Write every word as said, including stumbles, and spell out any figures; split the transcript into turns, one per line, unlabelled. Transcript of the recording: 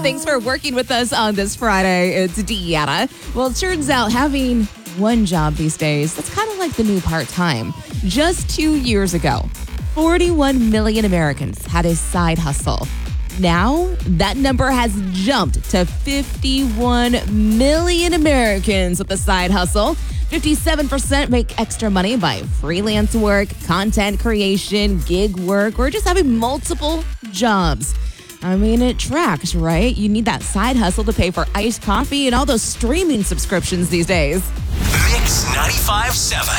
Thanks for working with us on this Friday. It's Deanna. Well, it turns out having one job these days, that's kind of like the new part-time. Just two years ago, forty-one million Americans had a side hustle. Now, that number has jumped to fifty-one million Americans with a side hustle. fifty-seven percent make extra money by freelance work, content creation, gig work, or just having multiple jobs. I mean, it tracks, right? You need that side hustle to pay for iced coffee and all those streaming subscriptions these days.
Mix ninety-five point seven.